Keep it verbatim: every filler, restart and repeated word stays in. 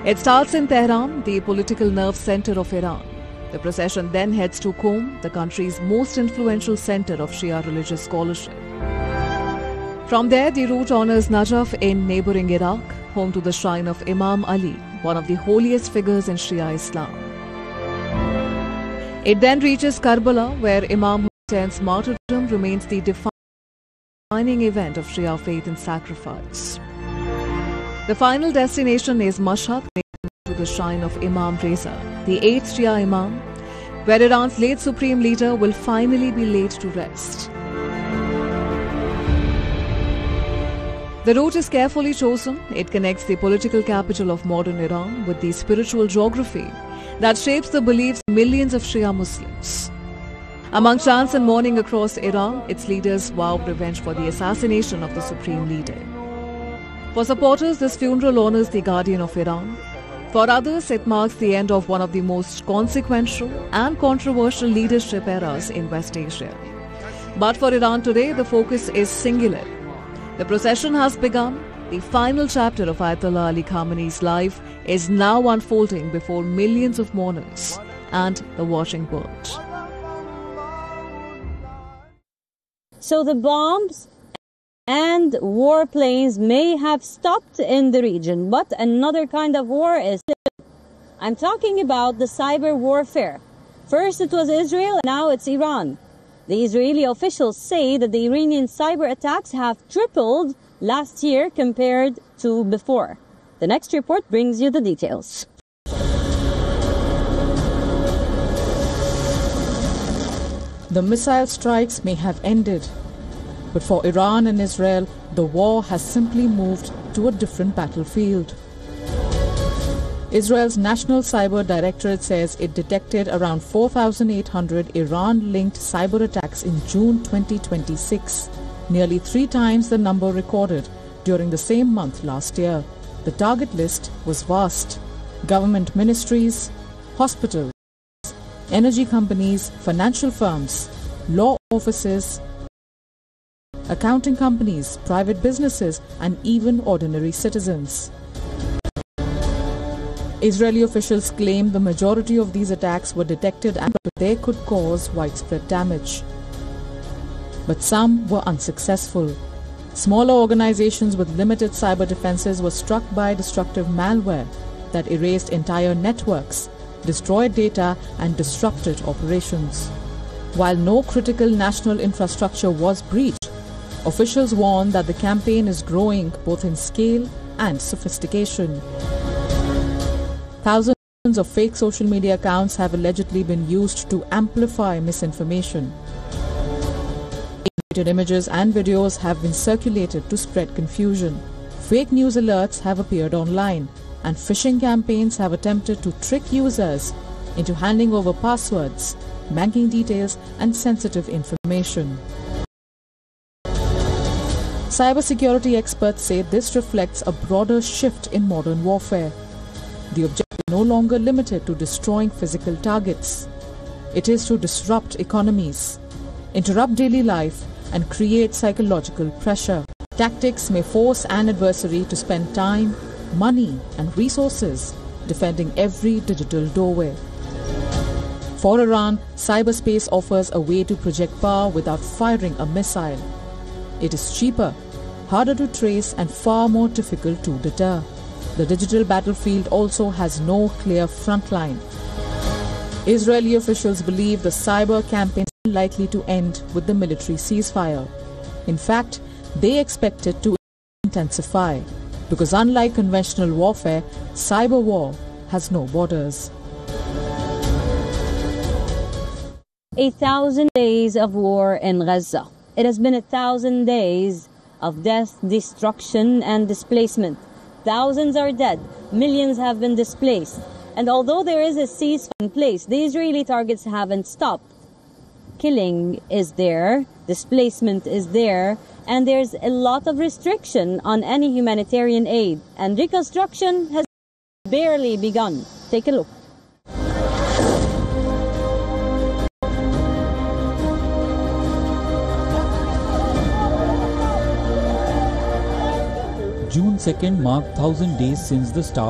It starts in Tehran, the political nerve center of Iran. The procession then heads to Qom, the country's most influential center of Shia religious scholarship. From there, the route honors Najaf in neighboring Iraq, home to the shrine of Imam Ali, one of the holiest figures in Shia Islam. It then reaches Karbala, where Imam Hussein's martyrdom remains the defining event of Shia faith and sacrifice. The final destination is Mashhad, to the shrine of Imam Reza, the eighth Shia Imam, where Iran's late supreme leader will finally be laid to rest. The route is carefully chosen. It connects the political capital of modern Iran with the spiritual geography that shapes the beliefs of millions of Shia Muslims. Among chants and mourning across Iran, its leaders vow revenge for the assassination of the supreme leader. For supporters, this funeral honors the guardian of Iran. For others, it marks the end of one of the most consequential and controversial leadership eras in West Asia. But for Iran today, the focus is singular. The procession has begun. The final chapter of Ayatollah Ali Khamenei's life is now unfolding before millions of mourners and the watching world. So the bombs and warplanes may have stopped in the region, but another kind of war is still. I'm talking about the cyber warfare. First it was Israel, now it's Iran. The Israeli officials say that the Iranian cyber attacks have tripled last year compared to before. The next report brings you the details. The missile strikes may have ended, but for Iran and Israel, the war has simply moved to a different battlefield. Israel's National Cyber Directorate says it detected around four thousand eight hundred Iran-linked cyber attacks in June twenty twenty-six, nearly three times the number recorded during the same month last year. The target list was vast. Government ministries, hospitals, energy companies, financial firms, law offices, accounting companies, private businesses, and even ordinary citizens. Israeli officials claim the majority of these attacks were detected and they could cause widespread damage. But some were unsuccessful. Smaller organizations with limited cyber defenses were struck by destructive malware that erased entire networks, destroyed data, and disrupted operations. While no critical national infrastructure was breached, officials warn that the campaign is growing both in scale and sophistication. Thousands of fake social media accounts have allegedly been used to amplify misinformation. Edited images and videos have been circulated to spread confusion. Fake news alerts have appeared online, and phishing campaigns have attempted to trick users into handing over passwords, banking details, and sensitive information. Cybersecurity experts say this reflects a broader shift in modern warfare. The objective is no longer limited to destroying physical targets. It is to disrupt economies, interrupt daily life, and create psychological pressure. Tactics may force an adversary to spend time, money, and resources defending every digital doorway. For Iran, cyberspace offers a way to project power without firing a missile. It is cheaper, harder to trace, and far more difficult to deter. The digital battlefield also has no clear front line. Israeli officials believe the cyber campaign is likely to end with the military ceasefire. In fact, they expect it to intensify, because unlike conventional warfare, cyber war has no borders. A thousand days of war in Gaza. It has been a thousand days of death, destruction, and displacement. Thousands are dead, millions have been displaced. And although there is a ceasefire in place, the Israeli targets haven't stopped. Killing is there, displacement is there, and there's a lot of restriction on any humanitarian aid. And reconstruction has barely begun. Take a look. June second marked one thousand days since the start